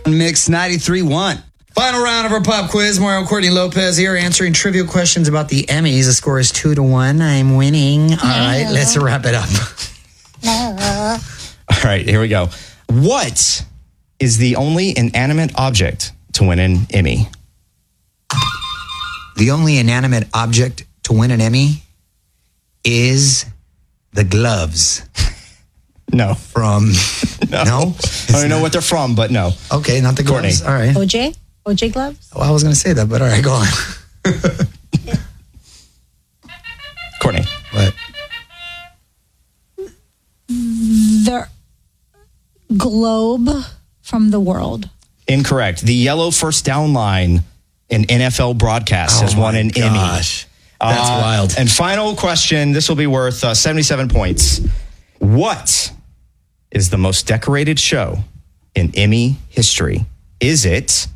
Mix 93.1. Final round of our pop quiz. Mario Courtney Lopez here answering trivial questions about the Emmys. The score is 2-1. I'm winning. All right, let's wrap it up. All right, here we go. What is the only inanimate object to win an Emmy? The only inanimate object to win an Emmy is the gloves. No. From... No? I don't know what they're from, but no. Okay, not the gloves. Courtney. All right. OJ gloves? Well, I was going to say that, but all right, go on. Courtney. What? The globe from the world. Incorrect. The yellow first down line in NFL broadcasts has won an Emmy. That's wild. And final question. This will be worth 77 points. What is the most decorated show in Emmy history? Is it